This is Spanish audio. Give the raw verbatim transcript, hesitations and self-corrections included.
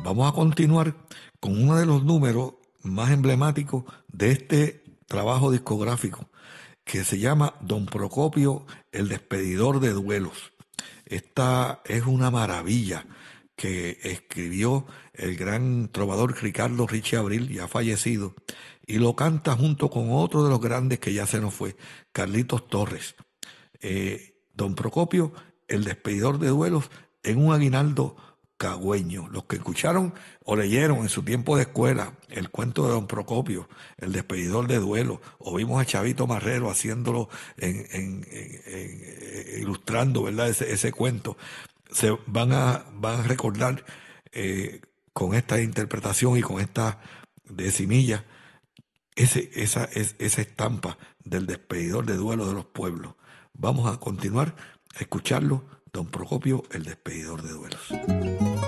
Vamos a continuar con uno de los números más emblemáticos de este trabajo discográfico, que se llama Don Procopio, el despedidor de duelos. Esta es una maravilla que escribió el gran trovador Ricardo Richie Abril, ya fallecido, y lo canta junto con otro de los grandes que ya se nos fue, Carlitos Torres. Eh, Don Procopio, el despedidor de duelos, en un aguinaldo cagüeño. Los que escucharon o leyeron en su tiempo de escuela el cuento de Don Procopio, el despedidor de duelo, o vimos a Chavito Marrero haciéndolo, en, en, en, en, ilustrando, ¿verdad? Ese, ese cuento, se van a, van a recordar eh, con esta interpretación y con esta decimilla ese, esa, es, esa estampa del despedidor de duelo de los pueblos. Vamos a continuar a escucharlo, Don Procopio, el despedidor de duelos.